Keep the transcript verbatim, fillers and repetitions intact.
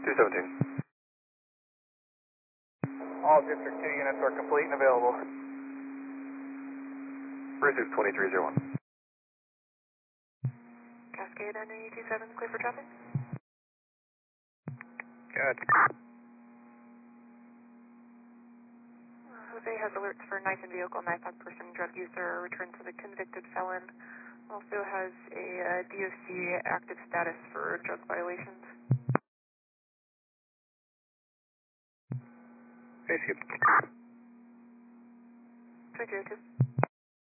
two seventeen. All District two units are complete and available. Pursuit twenty-three zero one. Cascade N A two seven, clear for traffic. Good. Jose has alerts for knife in vehicle, knife on person, drug user, return to the convicted felon. Also has a uh, D O C active status for drug violations. Thank you. twenty-two oh two.